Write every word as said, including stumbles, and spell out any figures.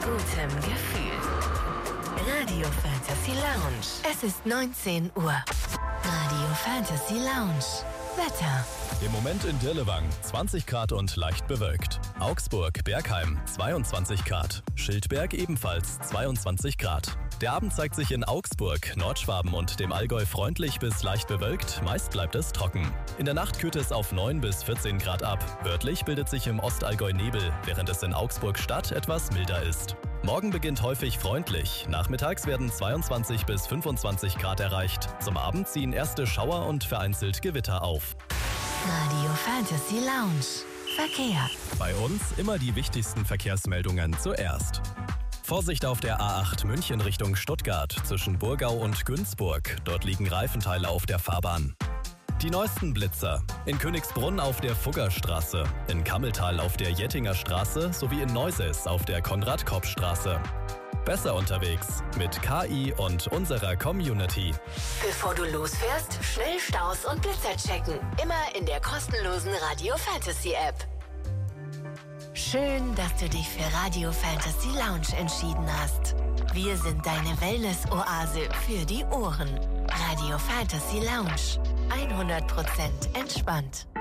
gutem Gefühl. Radio Fantasy Lounge. Es ist neunzehn Uhr. Radio Fantasy Lounge. Wetter. Im Moment in Dirlewang zwanzig Grad und leicht bewölkt. Augsburg, Bergheim zweiundzwanzig Grad. Schildberg ebenfalls zweiundzwanzig Grad. Der Abend zeigt sich in Augsburg, Nordschwaben und dem Allgäu freundlich bis leicht bewölkt, meist bleibt es trocken. In der Nacht kühlt es auf neun bis vierzehn Grad ab. Örtlich bildet sich im Ostallgäu Nebel, während es in Augsburg Stadt etwas milder ist. Morgen beginnt häufig freundlich. Nachmittags werden zweiundzwanzig bis fünfundzwanzig Grad erreicht. Zum Abend ziehen erste Schauer und vereinzelt Gewitter auf. Radio Fantasy Lounge. Verkehr. Bei uns immer die wichtigsten Verkehrsmeldungen zuerst. Vorsicht auf der A acht München Richtung Stuttgart zwischen Burgau und Günzburg. Dort liegen Reifenteile auf der Fahrbahn. Die neuesten Blitzer. In Königsbrunn auf der Fuggerstraße, in Kammeltal auf der Jettinger Straße sowie in Neuses auf der Konrad-Kopp-Straße. Besser unterwegs mit K I und unserer Community. Bevor du losfährst, schnell Staus und Blitzer checken. Immer in der kostenlosen Radio Fantasy App. Schön, dass du dich für Radio Fantasy Lounge entschieden hast. Wir sind deine Wellness-Oase für die Ohren. Radio Fantasy Lounge. hundert Prozent entspannt.